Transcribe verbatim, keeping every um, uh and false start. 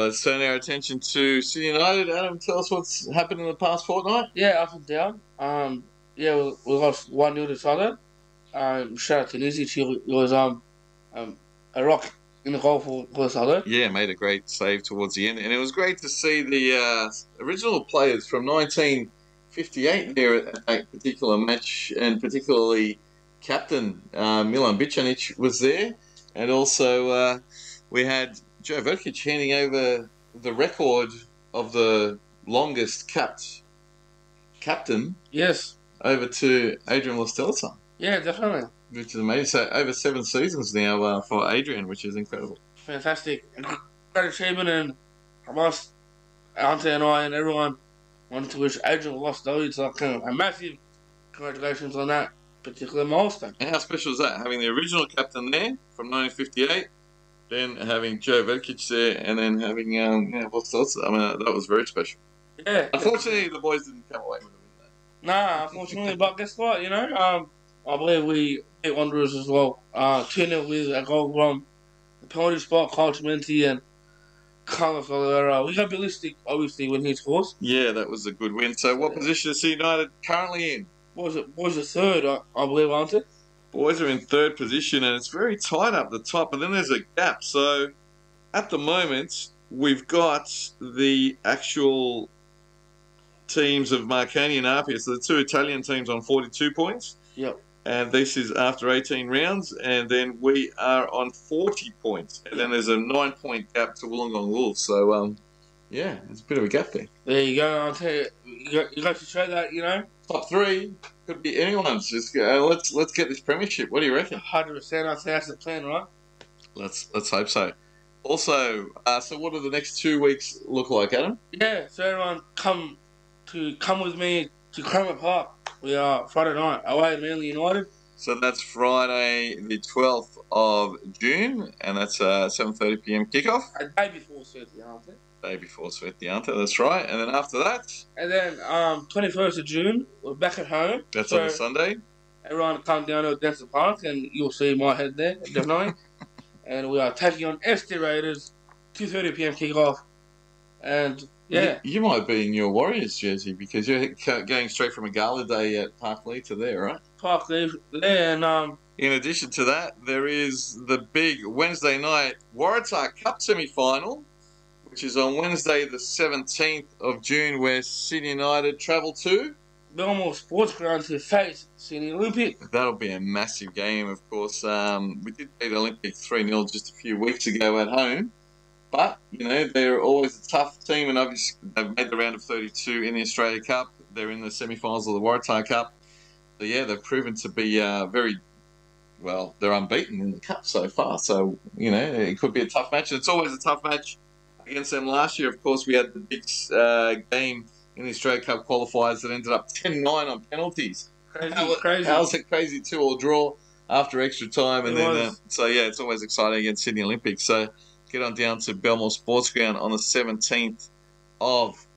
let's turn our attention to City United. Adam, tell us what's happened in the past fortnight. Yeah, up and down. Um, yeah, we, we lost one nil to Southern. Um, shout out to Lizzie. She was um, um a rock in the goal for, for Southern. Yeah, made a great save towards the end, and it was great to see the uh, original players from nineteen fifty-eight there at that particular match, and particularly captain uh, Milan Bicanic was there, and also uh, we had Joe Verkic handing over the record of the longest capped captain Yes. over to Adrian Lostelson, Yeah, definitely. which is amazing. So over seven seasons now uh, for Adrian, which is incredible. Fantastic. Great achievement, and from us, Ante and I and everyone wanted to wish Adrian Lostelson like a, a massive congratulations on that particular milestone. And how special is that? Having the original captain there from nineteen fifty-eight, then having Joe Verkic there, and then having um, yeah, what's else? I mean, that was very special. Yeah. Unfortunately, the boys didn't come away with it. Nah, unfortunately, but guess what? You know, um, I believe we beat Wanderers as well. Uh, two nil with a goal from the penalty spot, Carl Chimenti and Carlos Oliveira. We got ballistic, obviously, when he scores. Yeah, that was a good win. So, what position is City United currently in? What was it? What was the third? I, I believe, aren't it? Boys are in third position, and it's very tight up the top. But then there's a gap. So, at the moment, we've got the actual teams of Marconi and Apia, so the two Italian teams on forty-two points. Yep. And this is after eighteen rounds, and then we are on forty points. And then there's a nine-point gap to Wollongong Wolves. So, um, yeah, there's a bit of a gap there. There you go. I'll tell you, you got, you got to show that, you know. Top three could be anyone's. Just uh, let's let's get this premiership. What do you reckon? one hundred percent. I'd say that's the plan, right? Let's let's hope so. Also, uh, so what do the next two weeks look like, Adam? Yeah. So everyone, come to come with me to Cromer Park. We are Friday night away at Manly United. So that's Friday the twelfth of June, and that's a seven thirty p m kickoff. A day before Sveti, aren't it? Day before Svetianta, that's right. And then after that, And then um, twenty-first of June, we're back at home. that's So on a Sunday. everyone come down to Denson Park and you'll see my head there, definitely. And we are taking on S T Raiders, two thirty p m kickoff. And yeah. You, you might be in your Warriors jersey because you're going straight from a gala day at Parkleigh to there, right? Park leave there and um In addition to that, there is the big Wednesday night Waratah Cup semi-final, which is on Wednesday the seventeenth of June, where Sydney United travel to Belmore Sports Ground to face Sydney Olympic. That'll be a massive game, of course. Um, we did beat Olympic three nil just a few weeks ago at home. But, you know, they're always a tough team, and obviously they've made the round of thirty-two in the Australia Cup. They're in the semi-finals of the Waratah Cup. So, yeah, they've proven to be uh, very, well, they're unbeaten in the Cup so far. So, you know, it could be a tough match. And it's always a tough match against them. Last year, of course, we had the big uh, game in the Australia Cup qualifiers that ended up ten nine on penalties. Crazy, How, crazy. How was it crazy two-all draw after extra time? And It then, was. uh, so, yeah, it's always exciting against Sydney Olympics. So, get on down to Belmore Sports Ground on the seventeenth of